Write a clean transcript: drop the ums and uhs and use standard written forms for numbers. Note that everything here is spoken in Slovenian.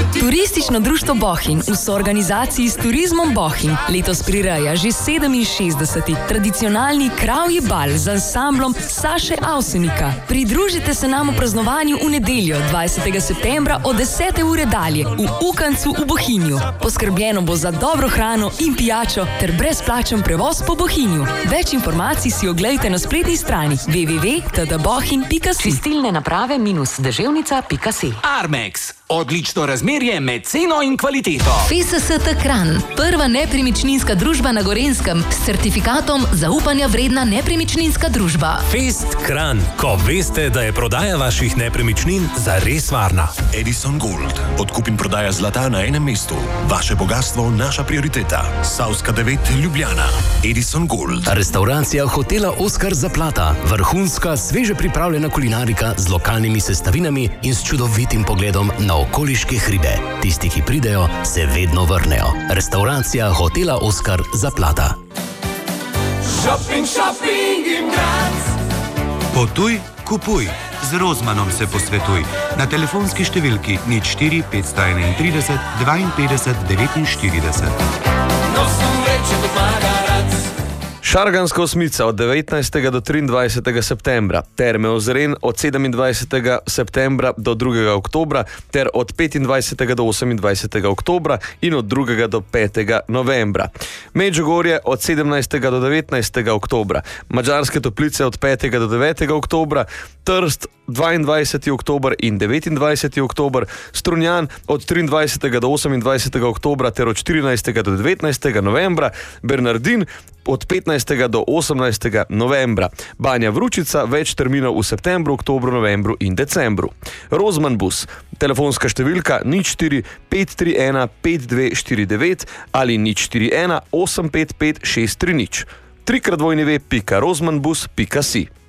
Turistično društvo Bohinj v soorganizaciji s Turizmom Bohinj letos prireja že 67. tradicionalni Kravji bal z ansamblom Saše Avsenika. Pridružite se nam v praznovanju v nedeljo 20. septembra od 10. ure dalje v Ukancu v Bohinju. Poskrbljeno bo za dobro hrano in pijačo ter brezplačen prevoz po Bohinju. Več informacij si oglejte na spletni strani www.tdbohinj.si. Čistilne naprave -deževnica.si. Armex. Odlično razmerje med ceno in kvaliteto. FSST Kranj, prva nepremičninska družba na Gorenjskem s certifikatom zaupanja vredna nepremičninska družba. Fest Kranj, ko veste, da je prodaja vaših nepremičnin zares varna. Edison Gold. Odkup in prodaja zlata na enem mestu. Vaše bogatstvo, naša prioriteta. Savska 9, Ljubljana. Edison Gold. Restauracija hotela Oskar Zaplata. Vrhunska, sveže pripravljena kulinarika z lokalnimi sestavinami in s čudovitim pogledom na okoliške hribe. Tisti, ki pridejo, se vedno vrnejo. Restauracija hotela Oskar Zaplata. Shopping, shopping in Graz. Potuj, kupuj. Z Rozmanom se posvetuj. Na telefonski številki 04 531 52 49. Nosim vreče do Magarac. Šarganska osmica od 19. do 23. septembra, Terme Ozren od 27. septembra do 2. oktobra ter od 25. do 28. oktobra in od 2. do 5. novembra. Medžugorje od 17. do 19. oktobra, Madžarske Toplice od 5. do 9. oktobra, Trst 22. oktober in 29. oktober, Strunjan od 23. do 28. oktobra ter od 14. do 19. novembra, Bernardin od 15. do 18. novembra, Banja Vručica več terminov v septembru, oktobru, novembru in decembru. Rozman bus, telefonska številka 04 531 5249 ali 041 855 630. 3x2.rozmanbus.si.